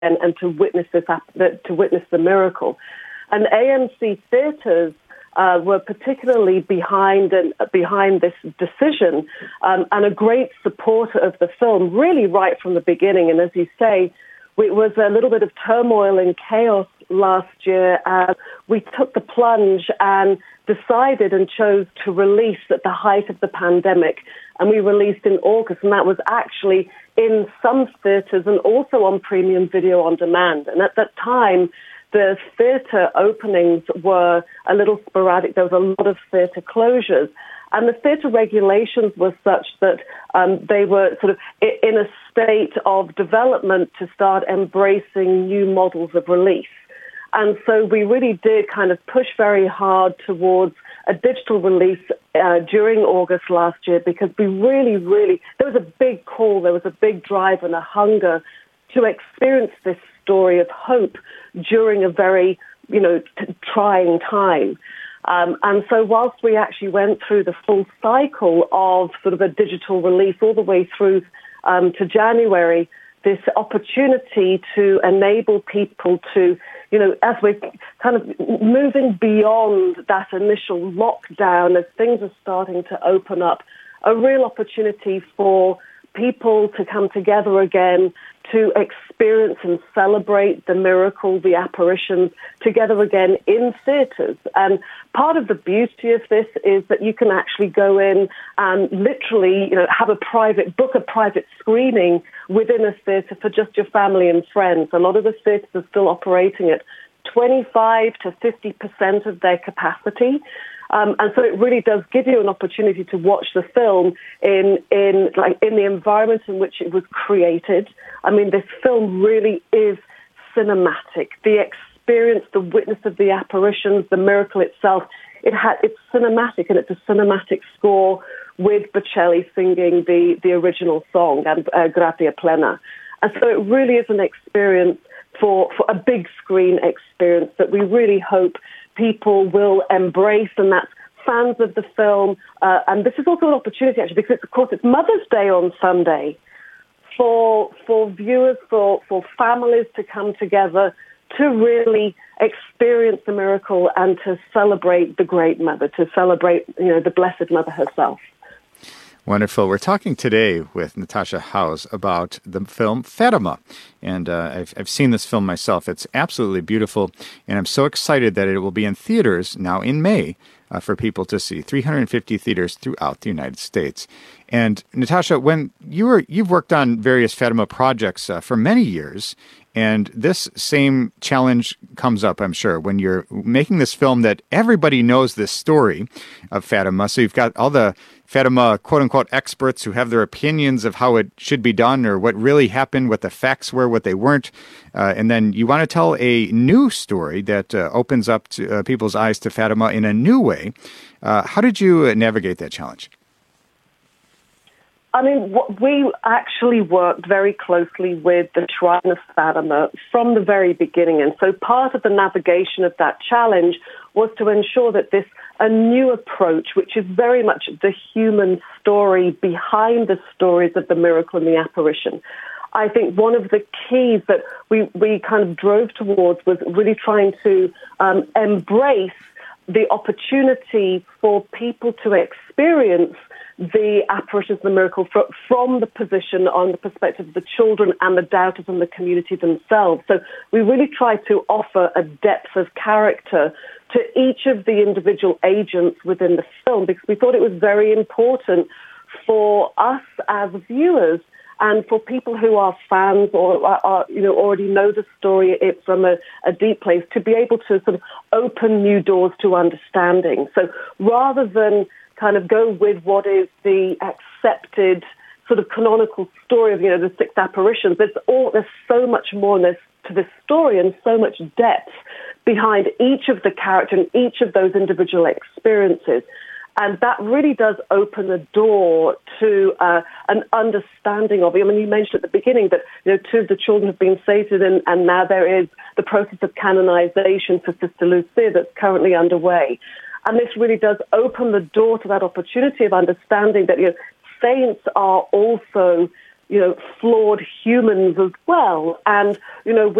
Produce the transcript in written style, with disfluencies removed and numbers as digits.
and to witness the miracle. And AMC Theatres were particularly behind this decision and a great supporter of the film, really right from the beginning. And as you say, it was a little bit of turmoil and chaos last year. We took the plunge and decided and chose to release at the height of the pandemic. And we released in August, and that was actually in some theatres and also on premium video on demand. And at that time, the theatre openings were a little sporadic. There was a lot of theatre closures. And the theatre regulations were such that they were sort of in a state of development to start embracing new models of release. And so we really did kind of push very hard towards a digital release during August last year, because we really, there was a big call, there was a big drive and a hunger to experience this story of hope during a very, trying time. And so whilst we actually went through the full cycle of sort of a digital release all the way through to January, this opportunity to enable people to, as we're kind of moving beyond that initial lockdown, as things are starting to open up, a real opportunity for people to come together again to experience and celebrate the miracle, the apparitions, together again in theatres. And part of the beauty of this is that you can actually go in and literally, have book a private screening within a theatre for just your family and friends. A lot of the theatres are still operating at 25 to 50% of their capacity. And so it really does give you an opportunity to watch the film in the environment in which it was created. I mean, this film really is cinematic. The experience, the witness of the apparitions, the miracle itself, it's cinematic, and it's a cinematic score with Bocelli singing the original song, and Gratia Plena. And so it really is an experience for a big screen experience that we really hope people will embrace, and that's fans of the film. And this is also an opportunity, actually, because, of course, it's Mother's Day on Sunday, for viewers, for families to come together to really experience the miracle and to celebrate the Great Mother, to celebrate, the Blessed Mother herself. Wonderful. We're talking today with Natasha Howes about the film Fatima. And I've seen this film myself. It's absolutely beautiful. And I'm so excited that it will be in theaters now in May for people to see. 350 theaters throughout the United States. And Natasha, when you've worked on various Fatima projects for many years, and this same challenge comes up, I'm sure, when you're making this film that everybody knows this story of Fatima. So you've got all the Fatima quote-unquote experts who have their opinions of how it should be done or what really happened, what the facts were, what they weren't. And then you want to tell a new story that opens up to people's eyes to Fatima in a new way. How did you navigate that challenge? I mean, we actually worked very closely with the Shrine of Fatima from the very beginning. And so part of the navigation of that challenge was to ensure that a new approach, which is very much the human story behind the stories of the miracle and the apparition. I think one of the keys that we kind of drove towards was really trying to embrace the opportunity for people to experience the apparitions of the miracle from the position on the perspective of the children and the doubters in the community themselves. So we really try to offer a depth of character to each of the individual agents within the film, because we thought it was very important for us as viewers and for people who are fans or are already know the story from a deep place, to be able to sort of open new doors to understanding. So rather than kind of go with what is the accepted sort of canonical story of, the six apparitions, there's so much more to this story and so much depth behind each of the character and each of those individual experiences. And that really does open the door to an understanding of it. I mean, you mentioned at the beginning that, two of the children have been sated, and now there is the process of canonization for Sister Lucia that's currently underway. And this really does open the door to that opportunity of understanding that saints are also flawed humans as well. And,